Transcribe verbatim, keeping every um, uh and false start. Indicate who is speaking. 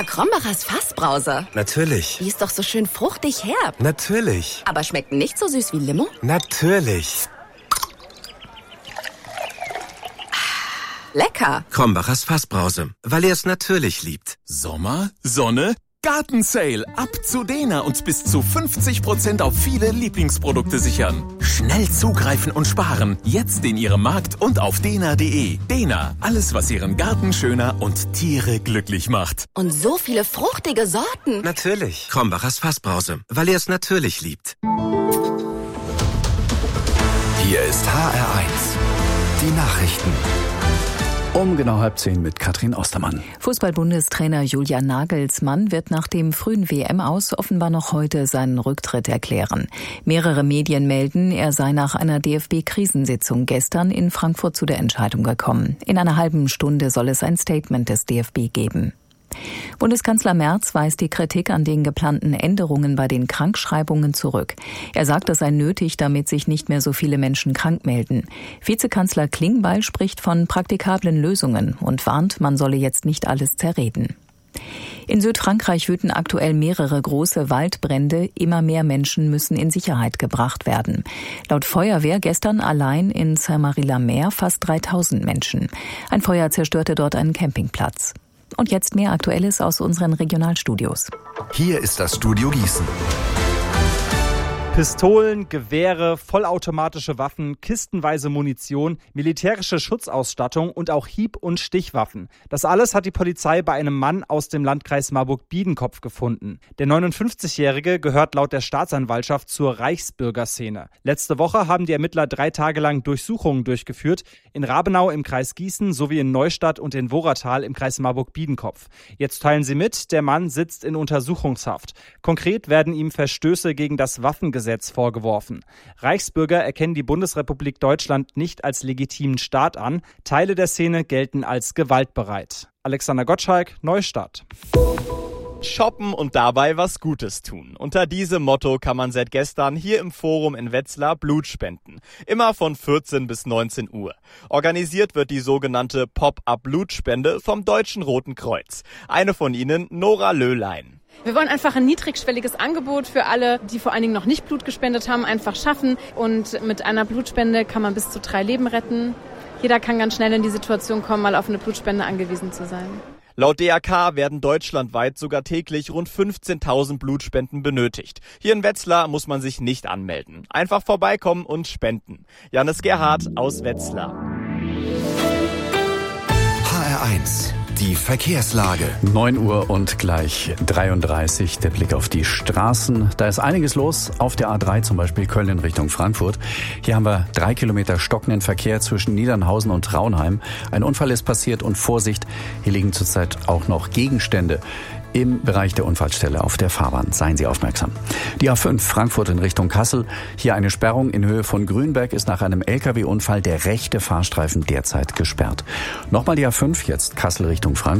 Speaker 1: Lecker, Krombacher's Fassbrause.
Speaker 2: Natürlich.
Speaker 1: Die ist doch so schön fruchtig herb.
Speaker 2: Natürlich.
Speaker 1: Aber schmeckt nicht so süß wie Limo?
Speaker 2: Natürlich.
Speaker 1: Lecker.
Speaker 2: Krombacher's Fassbrause, weil er es natürlich liebt.
Speaker 3: Sommer, Sonne, Gartensale. Ab zu Dena und bis zu fünfzig Prozent auf viele Lieblingsprodukte sichern. Schnell zugreifen und sparen. Jetzt in Ihrem Markt und auf dena punkt de. Dena, alles was Ihren Garten schöner und Tiere glücklich macht.
Speaker 1: Und so viele fruchtige Sorten.
Speaker 2: Natürlich. Krombacher's Fassbrause, weil er es natürlich liebt.
Speaker 4: Hier ist H R eins. Die Nachrichten.
Speaker 5: Um genau halb zehn mit Katrin Ostermann.
Speaker 6: Fußball-Bundestrainer Julian Nagelsmann wird nach dem frühen W M-Aus offenbar noch heute seinen Rücktritt erklären. Mehrere Medien melden, er sei nach einer D F B-Krisensitzung gestern in Frankfurt zu der Entscheidung gekommen. In einer halben Stunde soll es ein Statement des D F B geben. Bundeskanzler Merz weist die Kritik an den geplanten Änderungen bei den Krankschreibungen zurück. Er sagt, das sei nötig, damit sich nicht mehr so viele Menschen krank melden. Vizekanzler Klingbeil spricht von praktikablen Lösungen und warnt, man solle jetzt nicht alles zerreden. In Südfrankreich wüten aktuell mehrere große Waldbrände. Immer mehr Menschen müssen in Sicherheit gebracht werden. Laut Feuerwehr gestern allein in Saint-Marie-la-Mer fast dreitausend Menschen. Ein Feuer zerstörte dort einen Campingplatz. Und jetzt mehr Aktuelles aus unseren Regionalstudios.
Speaker 4: Hier ist das Studio Gießen.
Speaker 7: Pistolen, Gewehre, vollautomatische Waffen, kistenweise Munition, militärische Schutzausstattung und auch Hieb- und Stichwaffen. Das alles hat die Polizei bei einem Mann aus dem Landkreis Marburg-Biedenkopf gefunden. Der neunundfünfzigjährige gehört laut der Staatsanwaltschaft zur Reichsbürgerszene. Letzte Woche haben die Ermittler drei Tage lang Durchsuchungen durchgeführt, in Rabenau im Kreis Gießen sowie in Neustadt und in Woratal im Kreis Marburg-Biedenkopf. Jetzt teilen sie mit, der Mann sitzt in Untersuchungshaft. Konkret werden ihm Verstöße gegen das Waffengesetz vorgeworfen. Reichsbürger erkennen die Bundesrepublik Deutschland nicht als legitimen Staat an. Teile der Szene gelten als gewaltbereit. Alexander Gottschalk, Neustadt.
Speaker 8: Shoppen und dabei was Gutes tun. Unter diesem Motto kann man seit gestern hier im Forum in Wetzlar Blut spenden. Immer von vierzehn bis neunzehn Uhr. Organisiert wird die sogenannte Pop-up-Blutspende vom Deutschen Roten Kreuz. Eine von ihnen, Nora Löhlein.
Speaker 9: Wir wollen einfach ein niedrigschwelliges Angebot für alle, die vor allen Dingen noch nicht Blut gespendet haben, einfach schaffen. Und mit einer Blutspende kann man bis zu drei Leben retten. Jeder kann ganz schnell in die Situation kommen, mal auf eine Blutspende angewiesen zu sein.
Speaker 8: Laut D R K werden deutschlandweit sogar täglich rund fünfzehntausend Blutspenden benötigt. Hier in Wetzlar muss man sich nicht anmelden. Einfach vorbeikommen und spenden. Janis Gerhardt aus Wetzlar.
Speaker 4: H R eins. Die Verkehrslage.
Speaker 5: neun Uhr und gleich dreiunddreißig. Der Blick auf die Straßen. Da ist einiges los. Auf der A drei zum Beispiel Köln in Richtung Frankfurt. Hier haben wir drei Kilometer stockenden Verkehr zwischen Niedernhausen und Traunheim. Ein Unfall ist passiert und Vorsicht, hier liegen zurzeit auch noch Gegenstände im Bereich der Unfallstelle auf der Fahrbahn. Seien Sie aufmerksam. Die A fünf Frankfurt in Richtung Kassel. Hier eine Sperrung in Höhe von Grünberg ist nach einem L K W-Unfall der rechte Fahrstreifen derzeit gesperrt. Nochmal die A fünf, jetzt Kassel Richtung Frankfurt.